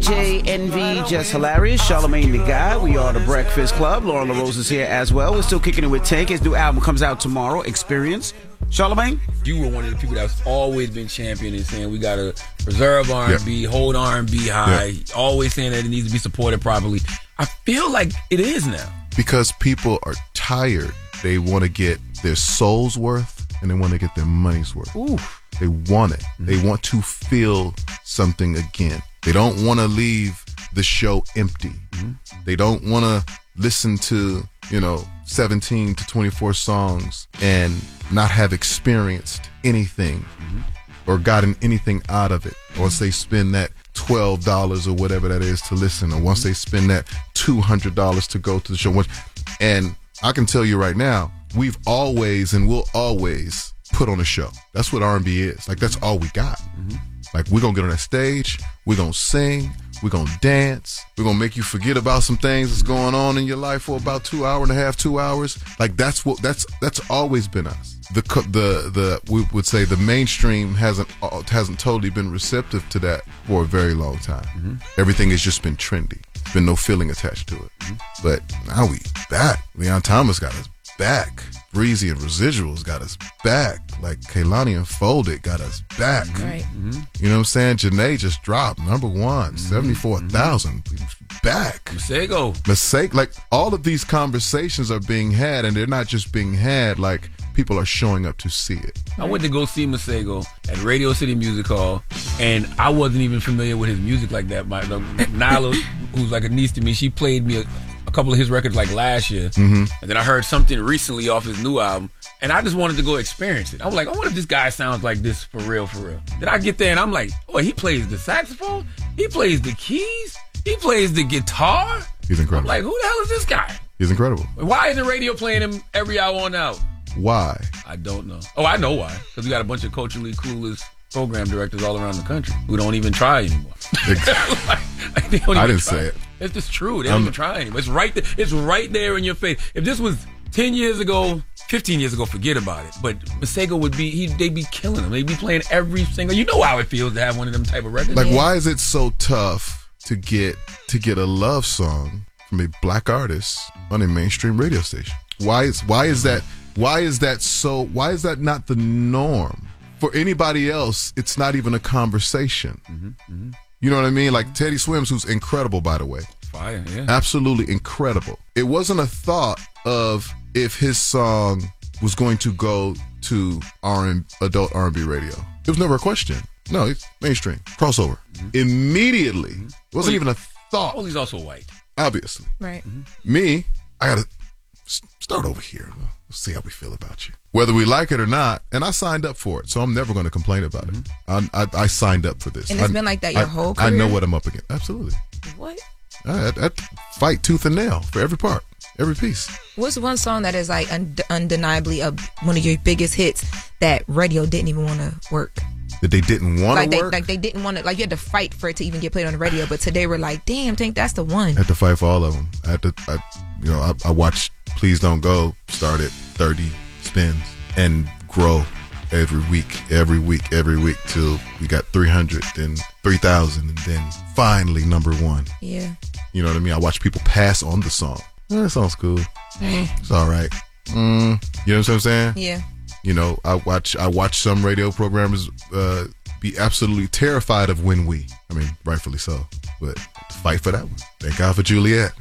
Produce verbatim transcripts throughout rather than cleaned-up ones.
J Envy, Just Hilarious, Charlamagne the Guy. We are the Breakfast Club. Lauren LaRose is here as well. We're still kicking it with Tank. His new album comes out tomorrow, Experience. Charlamagne? You were one of the people that's always been championing saying we got to preserve R and B, yep. hold R and B high, yep. always saying that it needs to be supported properly. I feel like it is now. Because people are tired. They want to get their soul's worth and they want to get their money's worth. Ooh. They want it. Mm-hmm. They want to feel something again. They don't want to leave the show empty. Mm-hmm. They don't want to listen to, you know, seventeen to twenty-four songs and not have experienced anything mm-hmm. or gotten anything out of it. Once they spend that twelve dollars or whatever that is to listen, or once they spend that two hundred dollars to go to the show. And I can tell you right now, we've always and will always put on a show. That's what R and B is. Like, that's all we got. Mm-hmm. Like, we're going to get on that stage. We're going to sing. We're going to dance. We're going to make you forget about some things that's going on in your life for about two hour and a half, two hours. Like, that's what, that's, that's always been us. The, the, the, we would say the mainstream hasn't, hasn't totally been receptive to that for a very long time. Mm-hmm. Everything has just been trendy. There's been no feeling attached to it. Mm-hmm. But now we back. Leon Thomas got us back. Breezy and Residuals got us back. Like Kehlani and Folded got us back. Right. Mm-hmm. You know what I'm saying? Janae just dropped number one, mm-hmm. seventy-four thousand. Mm-hmm. Back. Masego. Mistake. Like, all of these conversations are being had, and they're not just being had, like, people are showing up to see it. I went to go see Masego at Radio City Music Hall, and I wasn't even familiar with his music like that. My uh, Nyla, who's like a niece to me, she played me a, a couple of his records like last year, mm-hmm. and then I heard something recently off his new album, and I just wanted to go experience it. I was like, I wonder if this guy sounds like this for real, for real. Then I get there, and I'm like, oh, he plays the saxophone? He plays the keys? He plays the guitar? He's incredible. I'm like, who the hell is this guy? He's incredible. Why isn't radio playing him every hour on out? Why? I don't know. Oh, I know why. Because we got a bunch of culturally clueless program directors all around the country who don't even try anymore. Exactly. like, like they don't I even didn't try. say it. It's just true. They don't I'm, even try anymore. It's right there. It's right there in your face. If this was ten years ago, fifteen years ago, forget about it. But Masego would be, he, they'd be killing him. They'd be playing every single, you know how it feels to have one of them type of records. Like, yeah. why is it so tough to get to get a love song from a black artist on a mainstream radio station? Why is why is that why is that so why is that not the norm? For anybody else, it's not even a conversation. Mm-hmm, mm-hmm. You know what I mean? Like Teddy Swims, who's incredible, by the way. Fire, yeah. Absolutely incredible. It wasn't a thought of if his song was going to go to R and adult R and B radio. It was never a question. No, it's mainstream. Crossover. Mm-hmm. Immediately. Mm-hmm. It wasn't well, even a thought. Well, he's also white. Obviously. Right. Mm-hmm. Me, I gotta start over here. Let's see how we feel about you. Whether we like it or not, and I signed up for it, so I'm never going to complain about mm-hmm. it. I, I, I signed up for this. And it's I, been like that your I, whole career? I know what I'm up against. Absolutely. What? I, I, I fight tooth and nail for every part, every piece. What's one song that is like und- undeniably a, one of your biggest hits that radio didn't even want to work? That they didn't want like to they, work? Like they didn't want to, like you had to fight for it to even get played on the radio, but today we're like, damn, think that's the one. I had to fight for all of them. I had to, I, you know, I, I watched Please Don't Go start at thirty spins and grow every week, every week, every week till we got three hundred, then three thousand, and then finally number one. Yeah. You know what I mean? I watch people pass on the song. Eh, that song's cool. Mm. It's all right. Mm. You know what I'm saying? Yeah. You know, I watch I watch some radio programmers uh, be absolutely terrified of When We. I mean, rightfully so. But fight for that one. Thank God for Juliet.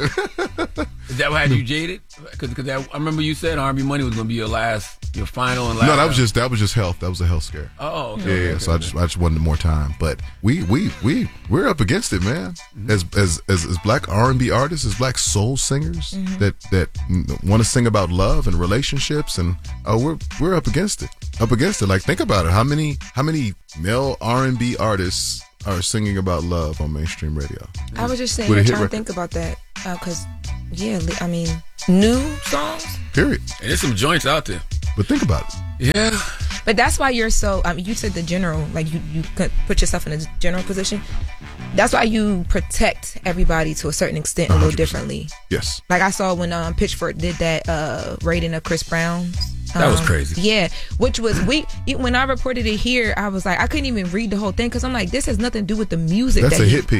Is that what had you jaded? Because I remember you said R and B Money was going to be your last, your final and last. No, that was just that was just health. That was a health scare. Oh, okay. Yeah, yeah. Okay, so okay. I just I just wanted more time. But we we we we're up against it, man. Mm-hmm. As as as as black R and B artists, as black soul singers mm-hmm. that that want to sing about love and relationships, and oh, we're we're up against it. Up against it. Like, think about it. How many how many male R and B artists are singing about love on mainstream radio? I was just saying, trying to think about that because, uh, yeah, I mean, new songs. Period. And there's some joints out there. But think about it. Yeah. But that's why you're so. I mean, you said the general, like you you put yourself in a general position. That's why you protect everybody to a certain extent a one hundred little percent. differently. Yes. Like I saw when um, Pitchfork did that uh, rating of Chris Brown's. That was um, crazy. Yeah, which was we when I reported it here, I was like, I couldn't even read the whole thing because I'm like, this has nothing to do with the music. That's that a he, hit piece.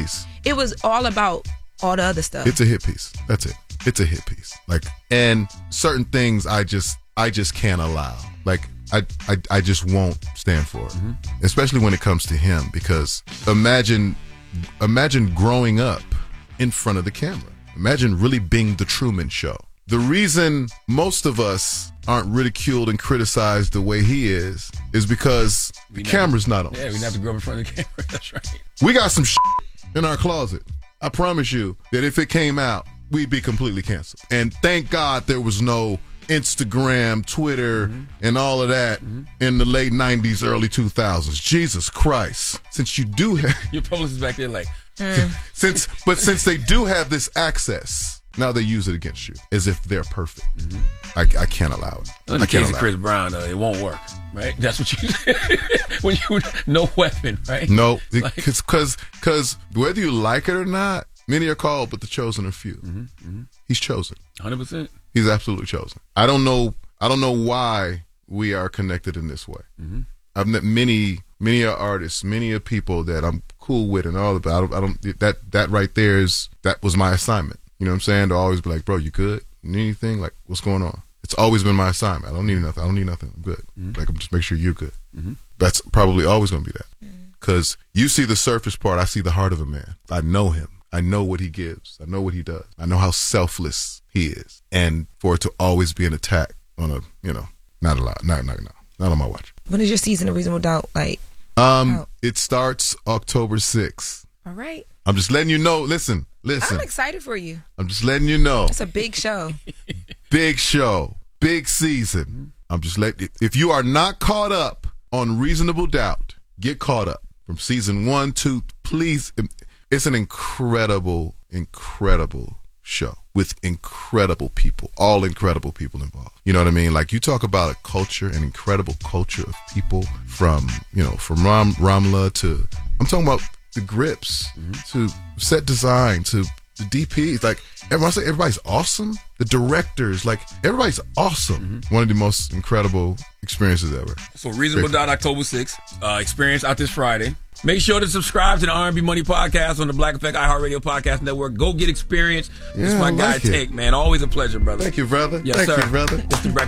it was all about all the other stuff. It's a hit piece. That's it. It's a hit piece. Like, and certain things I just I just can't allow. Like, I I, I just won't stand for it, mm-hmm. especially when it comes to him. Because imagine imagine growing up in front of the camera. Imagine really being the Truman Show. The reason most of us aren't ridiculed and criticized the way he is is because we the camera's not on. Yeah, we didn't have to grow up in front of the camera. That's right. We got some shit in our closet. I promise you that if it came out, we'd be completely canceled. And thank God there was no Instagram, Twitter, mm-hmm. and all of that mm-hmm. in the late nineties, early two thousands. Jesus Christ. Since you do have... Your publicist back there like... Mm. since, But since they do have this access, now they use it against you as if they're perfect. Mm-hmm. I, I can't allow it. In the case of Chris Brown, though, it won't work, right? That's what you... when you... No weapon, right? No, like, because because whether you like it or not, many are called, but the chosen are few. Mm-hmm, mm-hmm. He's chosen. one hundred percent. He's absolutely chosen. I don't know. I don't know why we are connected in this way. Mm-hmm. I've met many, many artists, many of people that I'm cool with, and all of that. I don't, I don't. That that right there is that was my assignment. You know what I'm saying? To always be like, bro, you good? Need anything? Like, what's going on? It's always been my assignment. I don't need nothing. I don't need nothing. I'm good. Mm-hmm. Like, I'm just make sure you're good. Mm-hmm. That's probably always going to be that. Because mm-hmm. you see the surface part. I see the heart of a man. I know him. I know what he gives. I know what he does. I know how selfless he is. And for it to always be an attack on a, you know, not a lot. Not, not, no, not on my watch. When is your season of Reasonable Doubt, like? Um, out? It starts October sixth. All right. I'm just letting you know. Listen, listen. I'm excited for you. I'm just letting you know. It's a big show. Big show. Big season. I'm just letting, if you are not caught up on Reasonable Doubt, get caught up. From season one, two, please. It's an incredible, incredible show with incredible people, all incredible people involved. You know what I mean? Like, you talk about a culture, an incredible culture of people from, you know, from Ram, Ramla to, I'm talking about the grips, mm-hmm. to set design, to the D Ps. Like, everyone say everybody's awesome. The directors, like, everybody's awesome. Mm-hmm. One of the most incredible experiences ever. So Reasonable Doubt October sixth, uh, experience out this Friday. Make sure to subscribe to the R and B Money Podcast on the Black Effect iHeartRadio Podcast Network. Go get experience. Yeah, This is my I guy, like it. Take, man. Always a pleasure, brother. Thank you, brother. Yes, Thank sir. you, brother. It's the